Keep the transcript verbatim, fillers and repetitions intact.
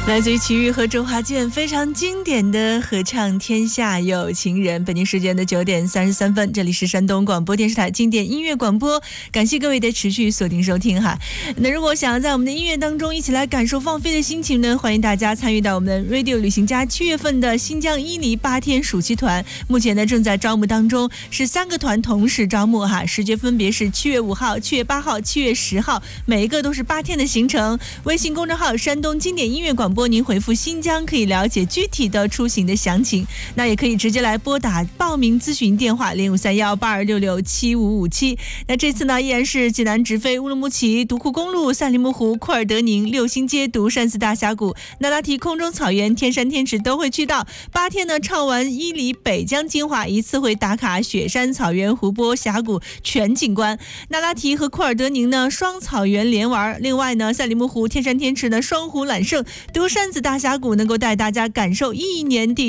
来自于齐豫和周华健非常经典的合唱《天下有情人》。北京时间的九点三十三分，这里是山东广播电视台经典音乐广播，感谢各位的持续锁定收听哈。那如果想要在我们的音乐当中一起来感受放飞的心情呢，欢迎大家参与到我们的 Radio 旅行家七月份的新疆伊犁八天暑期团，目前呢正在招募当中，是三个团同时招募哈，时间分别是七月五号、七月八号、七月十号，每一个都是八天的行程。微信公众号山东经典音乐广播，您回复新疆可以了解具体的出行的详情，那也可以直接来拨打报名咨询电话零五三幺八二六六七五五七。那这次呢依然是济南直飞乌鲁木齐、独库公路、赛里木湖、库尔德宁、六星街、独山寺大峡谷、那拉提空中草原、天山天池都会去到。八天呢唱完伊犁北疆精华，一次会打卡雪山、草原、湖泊、峡谷全景观。那拉提和库尔德宁呢双草原连玩，另外呢赛里木湖、天山天池呢双湖揽胜，独山寺大峡谷能够带大家感受一年地